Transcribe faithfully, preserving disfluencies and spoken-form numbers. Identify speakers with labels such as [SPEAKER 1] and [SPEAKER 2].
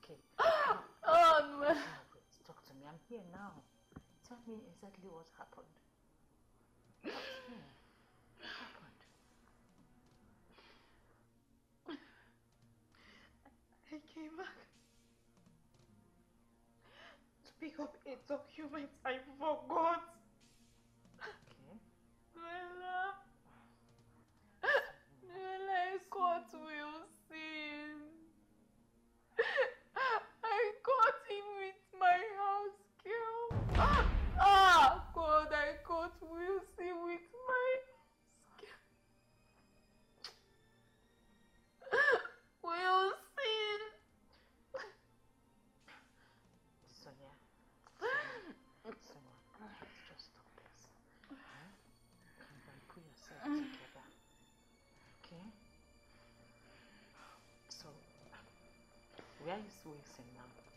[SPEAKER 1] okay.
[SPEAKER 2] Oh, no.
[SPEAKER 1] Talk to me. I'm here now. Tell me exactly what happened. Talk to me. What happened?
[SPEAKER 2] I came back to pick up a document I forgot.
[SPEAKER 1] Okay.
[SPEAKER 2] Noella. Noella, I caught Wilson. I caught him with my house girl. Ah, God, I caught Wilson with my house girl. Wilson.
[SPEAKER 1] Sonia. Sonia. Sonia. Let's just stop this. Huh? Come on, put yourself together. Okay? So, where is Wilson now?